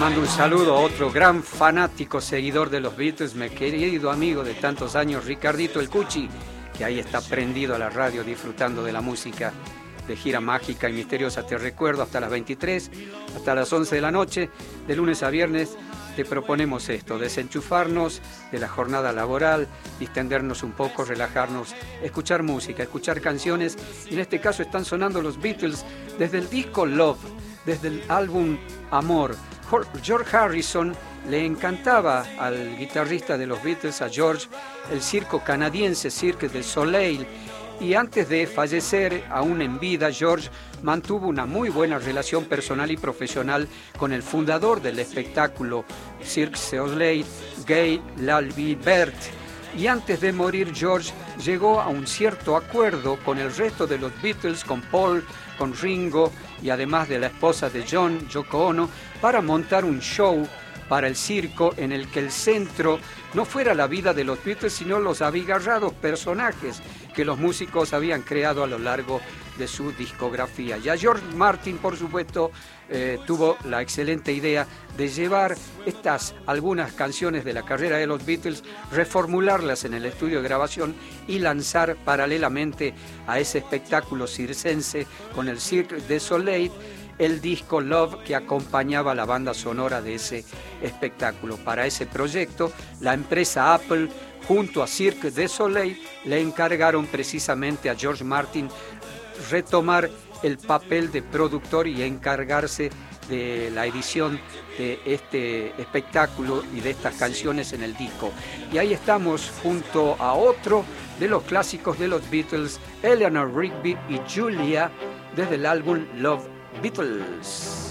mando un saludo a otro gran fanático seguidor de los Beatles, mi querido amigo de tantos años, Ricardito el Cuchi, que ahí está prendido a la radio disfrutando de la música de Gira Mágica y Misteriosa. Te recuerdo, hasta las 23, hasta las 11 de la noche, de lunes a viernes, te proponemos esto: desenchufarnos de la jornada laboral, distendernos un poco, relajarnos, escuchar música, escuchar canciones. Y en este caso están sonando los Beatles desde el disco Love, desde el álbum Amor. George Harrison le encantaba al guitarrista de los Beatles, a George, el circo canadiense Cirque du Soleil, y antes de fallecer, aún en vida, George mantuvo una muy buena relación personal y profesional con el fundador del espectáculo Cirque du Soleil, Guy Lalibert. Y antes de morir, George llegó a un cierto acuerdo con el resto de los Beatles, con Paul, con Ringo y además de la esposa de John, Yoko Ono, para montar un show para el circo en el que el centro no fuera la vida de los Beatles, sino los abigarrados personajes que los músicos habían creado a lo largo de su discografía. Ya George Martin, por supuesto, tuvo la excelente idea de llevar algunas canciones de la carrera de los Beatles, reformularlas en el estudio de grabación y lanzar paralelamente a ese espectáculo circense con el Cirque du Soleil el disco Love, que acompañaba la banda sonora de ese espectáculo. Para ese proyecto, la empresa Apple, junto a Cirque du Soleil, le encargaron precisamente a George Martin retomar el papel de productor y encargarse de la edición de este espectáculo y de estas canciones en el disco. Y ahí estamos junto a otro de los clásicos de los Beatles, Eleanor Rigby y Julia, desde el álbum Love Beatles.